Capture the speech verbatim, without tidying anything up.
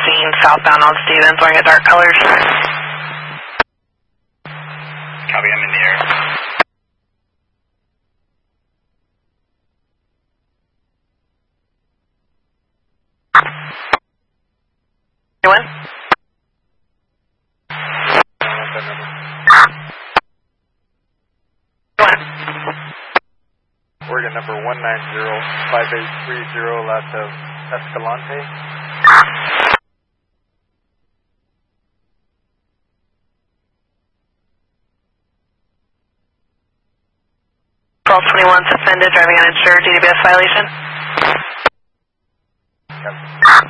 sixteen southbound on Stevens, wearing a dark colors. Copy, I'm in the air. Anyone? Oregon number one nine zero five eight three zero, last of Escalante. twelve twenty-one suspended, driving uninsured, D D B S violation. Yep.